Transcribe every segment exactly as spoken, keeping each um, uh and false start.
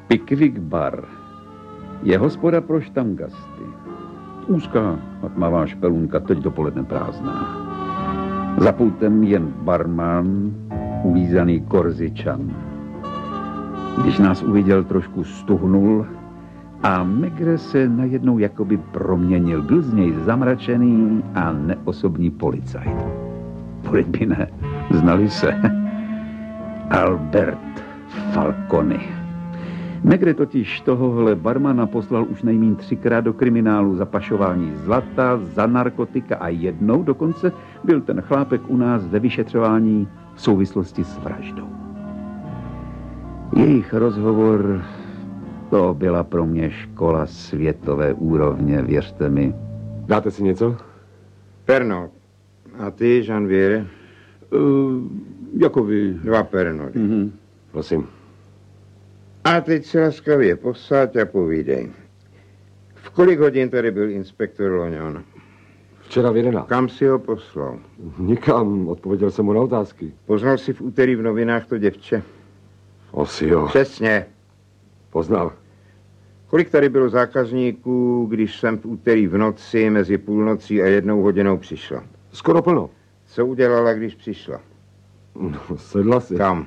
Pickwick Bar je hospoda pro štangasty. Úzká a tmavá špelunka, teď dopoledne prázdná. Za pultem jen barman, uvízaný Korzičan. Když nás uviděl, trošku stuhnul a Megre se najednou jakoby proměnil. Byl z něj zamračený a neosobní policajt. Proč by ne? Znali se. Albert Falcone. Megre totiž tohohle barmana poslal už nejmín třikrát do kriminálu za pašování zlata, za narkotika a jednou dokonce byl ten chlápek u nás ve vyšetřování v souvislosti s vraždou. Jejich rozhovor, to byla pro mě škola světové úrovně, věřte mi. Dáte si něco? Pernod. A ty, Janviere? Uh, jako vy. Dva pernody. Mm-hmm. Prosím. A teď se laskavě posaď a povídej. V kolik hodin tady byl inspektor Loňon? Včera v jedenáct. Kam si ho poslal? Nikam, odpověděl jsem mu na otázky. Poznal jsi v úterý v novinách to děvče? Asi jo. Přesně. Poznal. Kolik tady bylo zákazníků, když jsem v úterý v noci mezi půlnocí a jednou hodinou přišla? Skoro plno. Co udělala, když přišla? No, sedla si. Kam?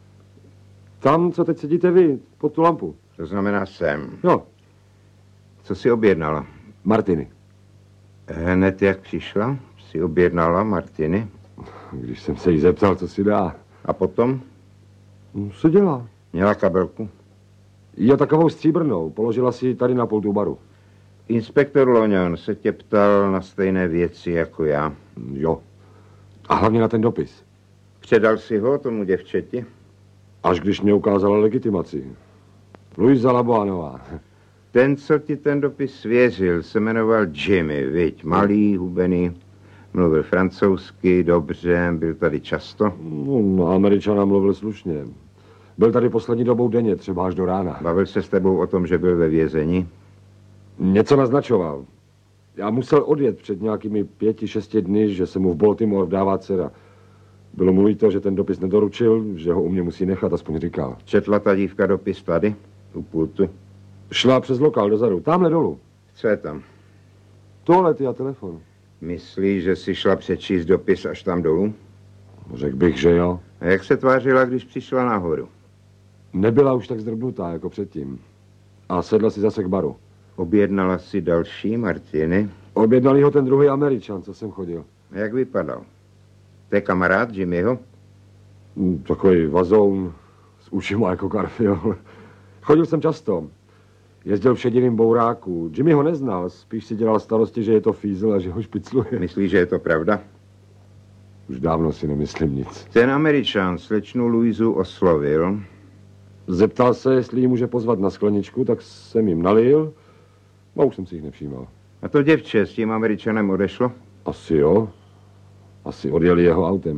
Tam, co teď sedíte vy, pod tu lampu. To znamená sem. Jo. Co si objednala? Martiny. Hned jak přišla, si objednala Martiny. Když jsem se jí zeptal, co si dá. A potom? No, seděla. Měla kabelku? Jo, takovou stříbrnou. Položila si ji tady na pultu baru. Inspektor Loňon se tě ptal na stejné věci jako já. Jo. A hlavně na ten dopis. Předal si ho tomu děvčeti? Až když mě ukázala legitimaci. Luisa Laboanová. Ten, co ti ten dopis svěřil, se jmenoval Jimmy, viď? Malý, hubený, mluvil francouzsky, dobře, byl tady často. No, no, Američana mluvil slušně. Byl tady poslední dobou denně, třeba až do rána. Bavil se s tebou o tom, že byl ve vězení? Něco naznačoval. Já musel odjet před nějakými pěti, šesti dny, že se mu v Baltimore vdává dcera. Bylo mu líto, že ten dopis nedoručil, že ho u mě musí nechat, aspoň říkal. Četla ta dívka dopis tady, u pultu? Šla přes lokál dozadu, tamhle dolů. Co je tam? Toalety a telefon. Myslíš, že jsi šla přečíst dopis až tam dolů? Řekl bych, že jo. A jak se tvářila, když přišla nahoru? Nebyla už tak zdrbnutá jako předtím. A sedla si zase k baru. Objednala si další Martiny? Objednal ho ten druhý Američan, co jsem chodil. A jak vypadal? To je kamarád Jimmyho? Takový vazoun s ušima jako Garfield. Chodil jsem často. Jezdil v šedivým bouráku. Jimmy ho neznal, spíš si dělal starosti, že je to fízl a že ho špicluje. Myslíš, že je to pravda? Už dávno si nemyslím nic. Ten Američan slečnu Luizu oslovil. Zeptal se, jestli ji může pozvat na skleničku, tak jsem jim nalil a už jsem si jich nevšímal. A to děvče s tím Američanem odešlo? Asi jo. Asi odjeli jeho autem.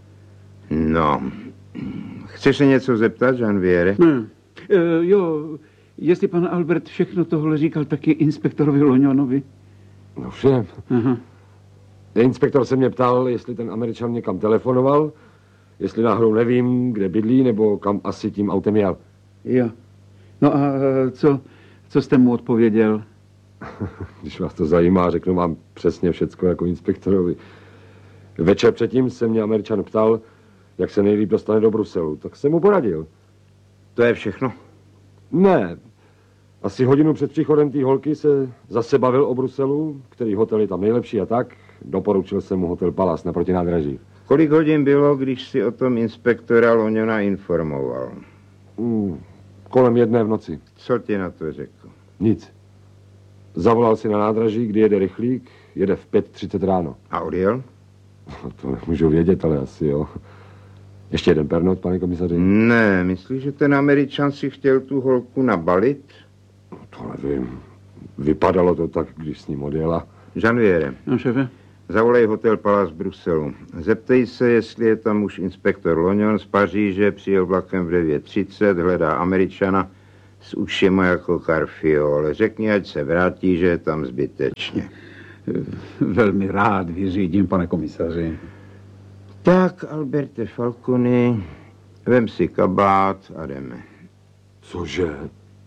No. Chceš se něco zeptat, Janviere? Ne. E, jo, jestli pan Albert všechno tohle říkal taky inspektorovi Loňonovi? No všem. Aha. Inspektor se mě ptal, jestli ten Američan někam telefonoval, jestli náhodou nevím, kde bydlí, nebo kam asi tím autem jel. Jo. No a co, co jste mu odpověděl? Když vás to zajímá, řeknu vám přesně všecko jako inspektorovi. Večer předtím se mě Američan ptal, jak se nejlíp dostane do Bruselu, tak jsem mu poradil. To je všechno? Ne. Asi hodinu před příchodem té holky se zase bavil o Bruselu, který hotel je tam nejlepší a tak. Doporučil jsem mu hotel Palace naproti nádraží. Kolik hodin bylo, když si o tom inspektora Loňona informoval? Mm, kolem jedné v noci. Co ti na to řekl? Nic. Zavolal si na nádraží, kdy jede rychlík, jede v pět třicet ráno. A odjel? To nemůžu vědět, ale asi jo. Ještě jeden pernod, pane komisaři? Ne, myslíš, že ten Američan si chtěl tu holku nabalit? No, to nevím. Vypadalo to tak, když s ním odjela. Janviere. No, šefe? Zavolej hotel Palace v Bruselu. Zeptej se, jestli je tam už inspektor Loňon z Paříže, přijel vlakem v devět třicet, hledá Američana s ušima jako Garfield. Řekni, ať se vrátí, že je tam zbytečně. Velmi rád vyřídím, pane komisaři. Tak, Alberte Falcone, vem si kabát a jdeme. Cože?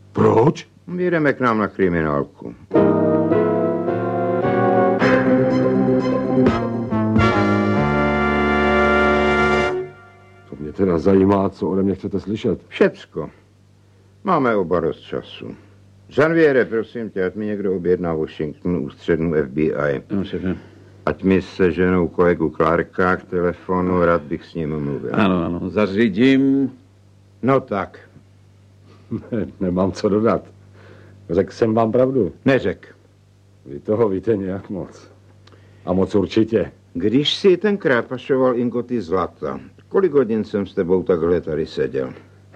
Proč? Jedeme k nám na kriminálku. To mě teda zajímá, co ode mě chcete slyšet. Všecko. Máme oba dost času. Žanviere, prosím tě, ať mi někdo objedná Washington ústřednu F B I. No, šefe. Ať mi seženou kolegu Clarka k telefonu, rád bych s ním mluvil. Ano, ano, zařídím. No tak, Ne, nemám co dodat. Řekl jsem vám pravdu. neřek. Vy toho víte nějak moc. A moc určitě. Když si tenkrát pašoval ingoty zlata, kolik hodin jsem s tebou takhle tady seděl?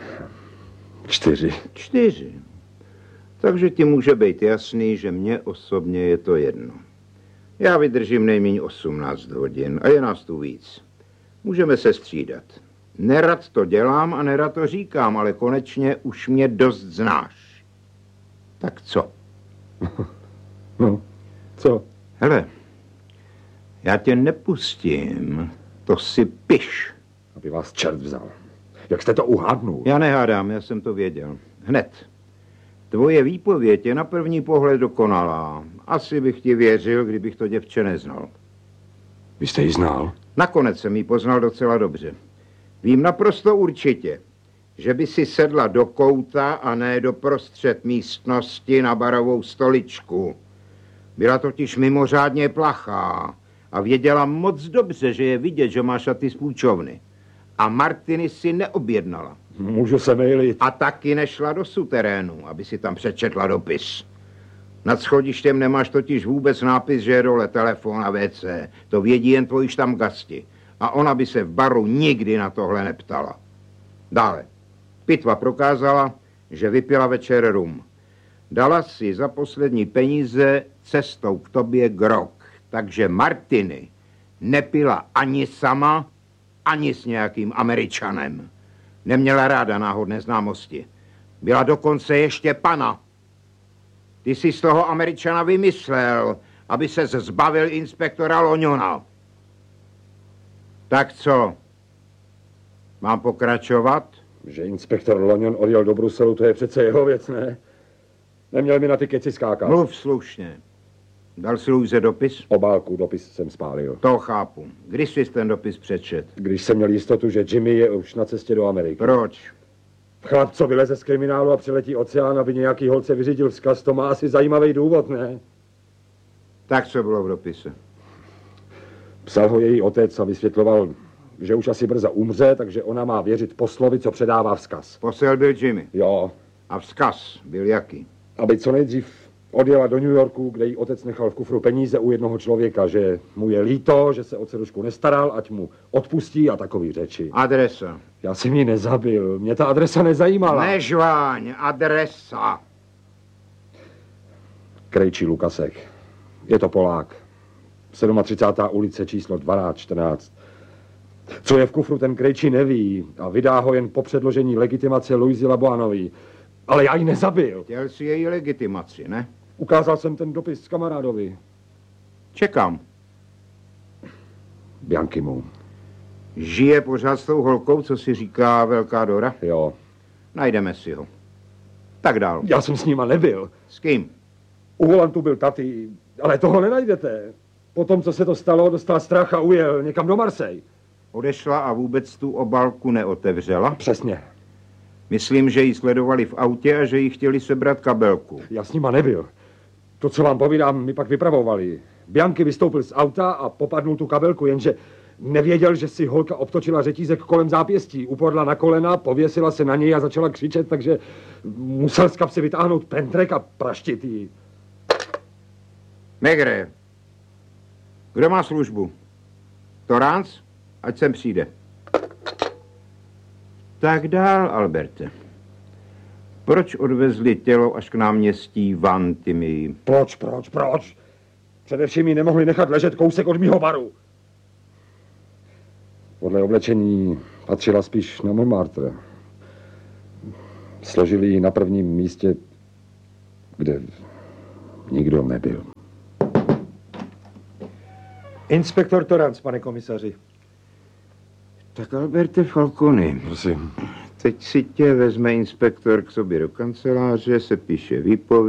Čtyři. Čtyři. Takže ti může být jasný, že mně osobně je to jedno. Já vydržím nejméně osmnáct hodin a je nás tu víc. Můžeme se střídat. Nerad to dělám a nerad to říkám, ale konečně už mě dost znáš. Tak co? No, co? Hele, já tě nepustím, to si piš. Aby vás čert vzal. Jak jste to uhádnul? Já nehádám, já jsem to věděl. Hned. Tvoje výpověď je na první pohled dokonalá. Asi bych ti věřil, kdybych to děvče neznal. Vy jste ji znal? Nakonec jsem ji poznal docela dobře. Vím naprosto určitě, že by si sedla do kouta a ne do prostřed místnosti na barovou stoličku. Byla totiž mimořádně plachá a věděla moc dobře, že je vidět, že má šaty z půjčovny. A Martiny si neobjednala. Můžu se mýlit. A taky nešla do suterénu, aby si tam přečetla dopis. Nad schodištěm nemáš totiž vůbec nápis, že je dole telefon a W C. To vědí jen tvoji štamgasti. A ona by se v baru nikdy na tohle neptala. Dále. Pitva prokázala, že vypila večer rum. Dala si za poslední peníze cestou k tobě grog. Takže Martiny nepila ani sama, ani s nějakým Američanem. Neměla ráda náhodné známosti. Byla dokonce ještě pana. Ty jsi z toho Američana vymyslel, aby se zbavil inspektora Loňona. Tak co? Mám pokračovat? Že inspektor Loňon odjel do Bruselu, to je přece jeho věc, ne? Neměl mi na ty keci skákat. Mluv slušně. Dal si Luize dopis? Obálku dopis jsem spálil. To chápu. Když jsi ten dopis přečet? Když jsem měl jistotu, že Jimmy je už na cestě do Ameriky. Proč? Chlap, co vyleze z kriminálu a přiletí oceán, aby nějaký holce vyřídil vzkaz, to má asi zajímavý důvod, ne? Tak co bylo v dopise? Psal ho její otec a vysvětloval, že už asi brzo umře, takže ona má věřit poslovi, co předává vzkaz. Posel byl Jimmy. Jo, A vzkaz byl jaký? aby co nejdřív odjela do New Yorku, kde jí otec nechal v kufru peníze u jednoho člověka, že mu je líto, že se o dcerušku nestaral, ať mu odpustí a takový řeči. Adresa. Já jsem ji nezabil, mě ta adresa nezajímala. Nežváň, adresa. Krejčí Lukasek. Je to Polák. třicátá sedmá ulice číslo dvanáct čtrnáct. Co je v kufru, ten Krejčí neví a vydá ho jen po předložení legitimace Luizy Laboanové. Ale já ji nezabil. Chtěl si její legitimaci, ne? Ukázal jsem ten dopis kamarádovi. Čekám. Biankimu. Žije pořád s tou holkou, co si říká Velká Dora? Jo. Najdeme si ho. Tak dál. Já jsem s nima nebyl. S kým? U volantu byl taty, ale toho nenajdete. Potom, co se to stalo, dostal strach a ujel někam do Marseille. Odešla a vůbec tu obálku neotevřela? Přesně. Myslím, že ji sledovali v autě a že jí chtěli sebrat kabelku. Já s nima nebyl. To, co vám povídám, mi pak vypravovali. Bianchi vystoupil z auta a popadnul tu kabelku, jenže nevěděl, že si holka obtočila řetízek kolem zápěstí. Upadla na kolena, pověsila se na něj a začala křičet, takže musel z kapsy vytáhnout pentrek a praštit jí. Megre, kdo má službu? Torrance? Ať sem přijde. Tak dál, Alberte. Proč odvezli tělo až k náměstí Vantimí? Proč, proč, proč? Především ji nemohli nechat ležet kousek od mýho baru. Podle oblečení patřila spíš na Montmartre. Složili ji na prvním místě, kde nikdo nebyl. Inspektor Torrance, pane komisaři. Tak Alberte Falconi, Prosím. Teď si tě vezme inspektor k sobě do kanceláře, se píše výpověď.